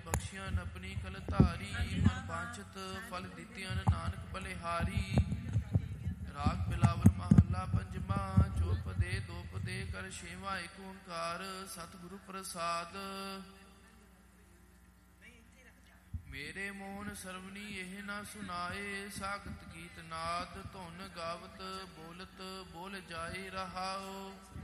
ਬਖਸ਼ਿਆਨ ਆਪਣੀ ਕਲ ਧਾਰੀ, ਮਨ ਬਾਂਛਤ ਫਲ ਦਿੱਤਿਆਨ ਨਾਨਕ ਬਲਿਹਾਰੀ। ਰਾਗ ਬਿਲਾਵਲ ਮਹੱਲਾ ਪੰਜਵਾਂ। ਚੌਪ ਦੇ ਦੋਪ ਦੇ ਕਰ ਛੇਵਾਂ, ਏਕ ਓੰਕਾਰ ਸਤਿਗੁਰੂ ਪ੍ਰਸਾਦ। ਮੇਰੇ ਮੋਹਨ ਸਰਵਣੀ ਇਹ ਨਾ ਸੁਨਾਏ, ਸਾਖਤ ਗੀਤ ਨਾਦ ਧੁਨ ਗਾਵਤ ਬੋਲਤ ਬੋਲ ਜਾਏ ਰਹਾਓ।